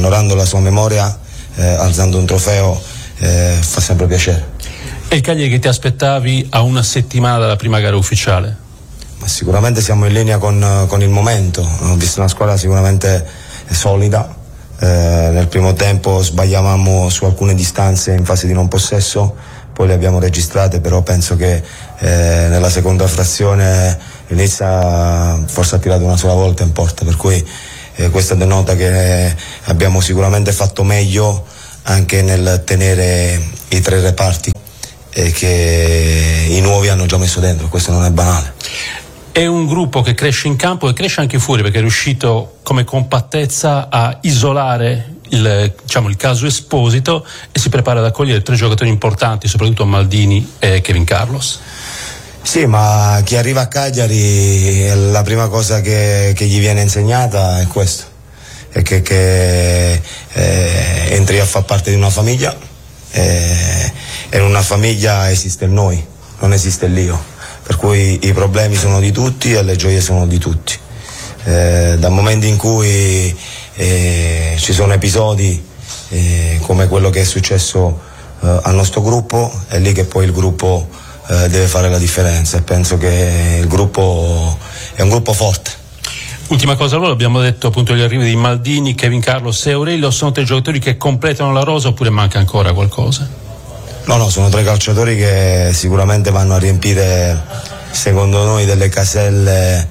onorando la sua memoria, alzando un trofeo, fa sempre piacere. E il Cagliari che ti aspettavi a una settimana dalla prima gara ufficiale? Ma sicuramente siamo in linea con il momento. Ho visto una squadra sicuramente solida. Nel primo tempo sbagliavamo su alcune distanze in fase di non possesso, poi le abbiamo registrate, però penso che nella seconda frazione l'inizia forse ha tirato una sola volta in porta, per cui questo denota che abbiamo sicuramente fatto meglio anche nel tenere i 3 reparti che i nuovi hanno già messo dentro. Questo non è banale. È un gruppo che cresce in campo e cresce anche fuori, perché è riuscito come compattezza a isolare il caso Esposito e si prepara ad accogliere 3 giocatori importanti, soprattutto Maldini e Kevin Carlos. Sì, ma chi arriva a Cagliari la prima cosa che gli viene insegnata è questo, è che entri a far parte di una famiglia e in una famiglia esiste il noi, non esiste l'io. Per cui i problemi sono di tutti e le gioie sono di tutti. Dal momento in cui ci sono episodi come quello che è successo al nostro gruppo, è lì che poi il gruppo deve fare la differenza, e penso che il gruppo è un gruppo forte. Ultima cosa, allora abbiamo detto appunto gli arrivi di Maldini, Kevin Carlos e Aurelio. Sono 3 giocatori che completano la rosa oppure manca ancora qualcosa? No, sono 3 calciatori che sicuramente vanno a riempire, secondo noi, delle caselle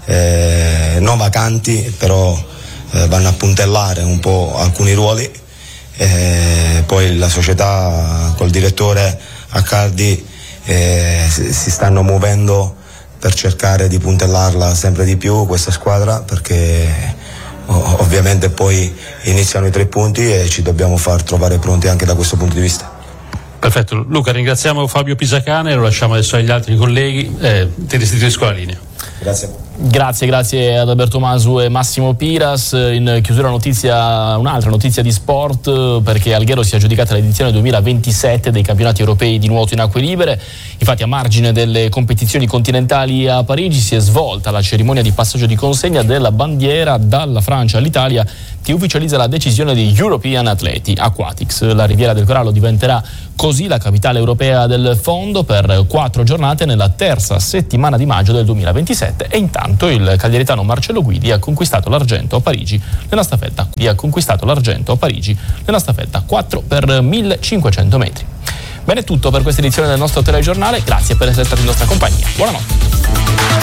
non vacanti, però vanno a puntellare un po' alcuni ruoli. Poi la società col direttore Accardi si stanno muovendo per cercare di puntellarla sempre di più questa squadra, perché ovviamente poi iniziano i 3 punti e ci dobbiamo far trovare pronti anche da questo punto di vista. Perfetto, Luca, ringraziamo Fabio Pisacane, lo lasciamo adesso agli altri colleghi, ti restituisco la linea. Grazie ad Alberto Masu e Massimo Piras. In chiusura un'altra notizia di sport, perché Alghero si è aggiudicata l'edizione 2027 dei campionati europei di nuoto in acque libere. Infatti, a margine delle competizioni continentali a Parigi si è svolta la cerimonia di passaggio di consegna della bandiera dalla Francia all'Italia, che ufficializza la decisione di European Athletic Aquatics. La Riviera del Corallo diventerà così la capitale europea del fondo per 4 giornate nella terza settimana di maggio del 2027, e intanto il cagliaritano Marcello Guidi ha conquistato l'argento a Parigi nella staffetta 4 per 1500 metri. Bene, è tutto per questa edizione del nostro telegiornale, grazie per essere stati in nostra compagnia. Buonanotte.